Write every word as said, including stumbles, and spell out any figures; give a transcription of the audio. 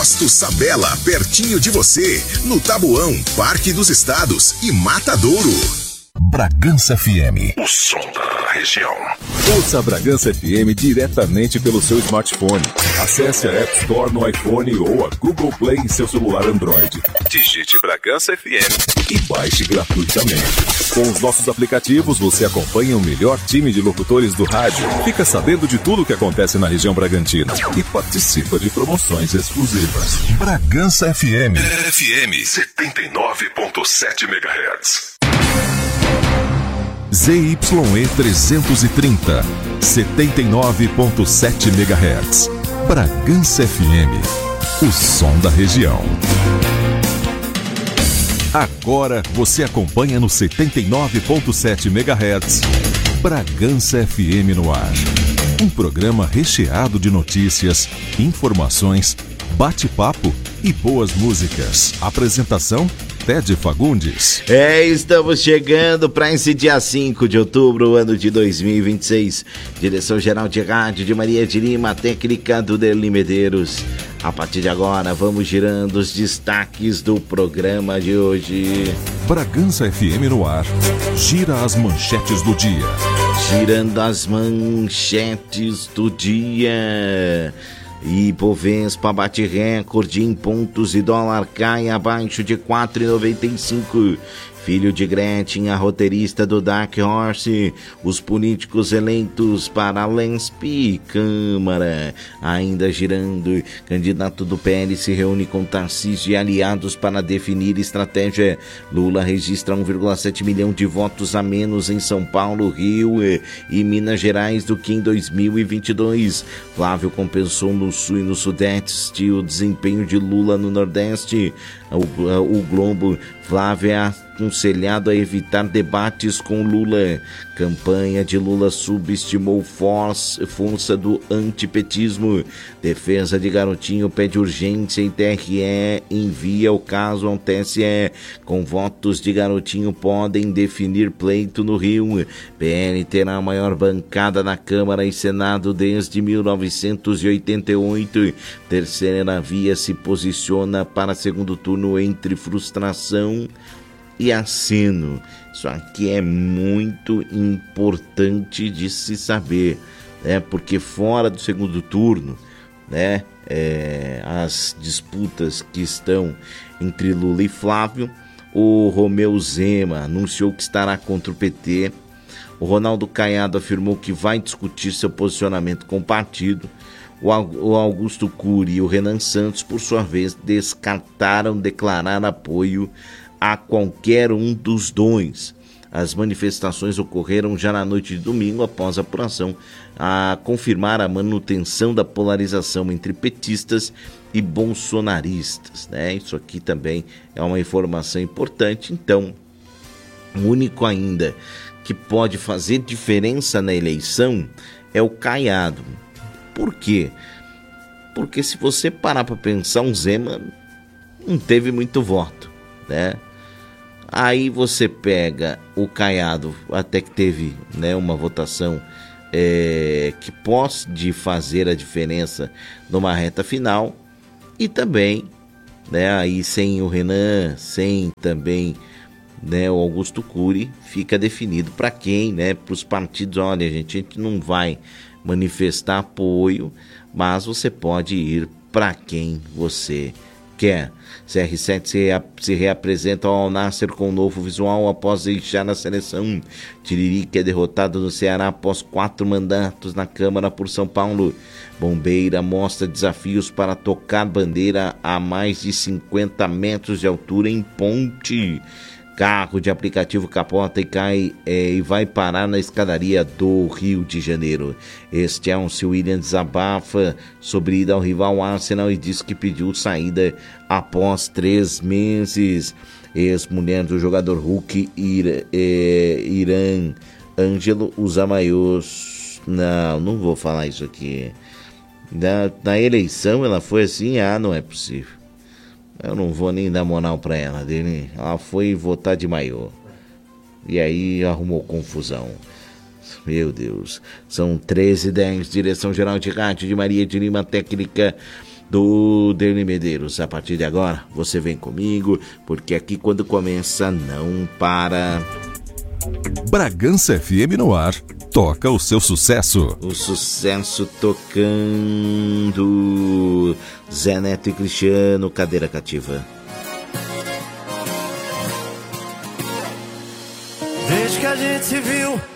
Posto Sabela, pertinho de você, no Tabuão, Parque dos Estados e Matadouro. Bragança F M, o som da região. Ouça a Bragança F M diretamente pelo seu smartphone. Acesse a App Store no iPhone ou a Google Play em seu celular Android. Digite Bragança F M e baixe gratuitamente. Com os nossos aplicativos, você acompanha o melhor time de locutores do rádio, fica sabendo de tudo o que acontece na região bragantina e participa de promoções exclusivas. Bragança F M. F M setenta e nove ponto sete megahertz. Z Y E trezentos e trinta, setenta e nove ponto sete megahertz. Bragança F M, o som da região. Agora você acompanha no setenta e nove ponto sete megahertz. Bragança F M no ar. Um programa recheado de notícias, informações, bate-papo e boas músicas. Apresentação: Ted Fagundes. É, estamos chegando para esse dia cinco de outubro, ano de dois mil e vinte e seis. Direção-geral de rádio de Maria de Lima, técnica do Derli Medeiros. A partir de agora, vamos girando os destaques do programa de hoje. Bragança F M no ar. Gira as manchetes do dia. Girando as manchetes do dia. Ibovespa bate recorde em pontos e dólar cai abaixo de quatro reais e noventa e cinco centavos. Filho de Gretchen, a roteirista do Dark Horse, os políticos eleitos para a Lensp Câmara. Ainda girando, candidato do P L se reúne com Tarcísio e aliados para definir estratégia. Lula registra um vírgula sete milhão de votos a menos em São Paulo, Rio e Minas Gerais do que em dois mil e vinte e dois. Flávio compensou no Sul e no Sudeste o desempenho de Lula no Nordeste. O, o Globo, Flávio é aconselhado a evitar debates com Lula. Campanha de Lula subestimou força, força do antipetismo. Defesa de Garotinho pede urgência e T R E envia o caso ao T S E. Com votos de Garotinho podem definir pleito no Rio. P L terá a maior bancada na Câmara e Senado desde mil novecentos e oitenta e oito. Terceira via se posiciona para segundo turno entre frustração e aceno. Isso aqui é muito importante de se saber, né? Porque fora do segundo turno, né, é, as disputas que estão entre Lula e Flávio, o Romeu Zema anunciou que estará contra o P T, o Ronaldo Caiado afirmou que vai discutir seu posicionamento com o partido. O Augusto Cury e o Renan Santos, por sua vez, descartaram declarar apoio a qualquer um dos dois. As manifestações ocorreram já na noite de domingo, após a apuração a confirmar a manutenção da polarização entre petistas e bolsonaristas, né? Isso aqui também é uma informação importante. Então, o único ainda que pode fazer diferença na eleição é o Caiado. Por quê? Porque se você parar para pensar, o Zema não teve muito voto, né? Aí você pega o Caiado, até que teve, né, uma votação é, que pode fazer a diferença numa reta final, e também, né, aí sem o Renan, sem também, né, o Augusto Cury, fica definido para quem, né, para os partidos. Olha, gente, a gente não vai manifestar apoio, mas você pode ir para quem você quer. C R sete se, rea, se reapresenta ao Al-Nassr com um novo visual após deixar a seleção. Tiririca é derrotado no Ceará após quatro mandatos na Câmara por São Paulo. Bombeira mostra desafios para tocar bandeira a mais de cinquenta metros de altura em ponte. Carro de aplicativo capota e cai é, e vai parar na escadaria do Rio de Janeiro. Chelsea William desabafa sobre ida ao rival Arsenal e diz que pediu saída após três meses. Ex-mulher do jogador Hulk, Ir, é, Irã Ângelo, usa maiôs. Não, não vou falar isso aqui. Na, na eleição ela foi assim, ah, não é possível. Eu não vou nem dar moral pra ela, dele. Ela foi votar de maiô. E aí arrumou confusão. Meu Deus. São treze e dez, Direção-Geral de Rádio de Maria de Lima, técnica do Derli Medeiros. A partir de agora, você vem comigo, porque aqui quando começa não para. Bragança F M no ar, toca o seu sucesso. O sucesso tocando. Zé Neto e Cristiano, Cadeira Cativa. Desde que a gente se viu,